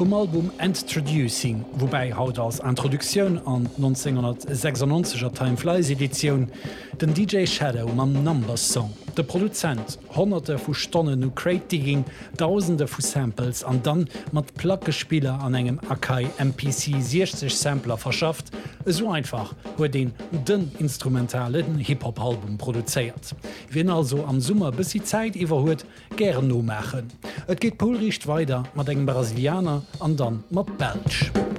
vom Album Introducing, wobei haut als Introduktion an 1996er Timeflies-Edition den DJ Shadow am Numbers Song. Der Produzent hunderte vu Stonnen nu Crate-Digging, tausende vu Samples an dann mat Plackespieler an engem Akai MPC 60 Sampler verschafft, so einfach huet den instrumentalen Hip-Hop-Album produziert. Wenn also am Summer bis die Zeit iwwerhuet gern no machen. Et geht polricht weiter mat engem Brasilianer an dann mat Belsch.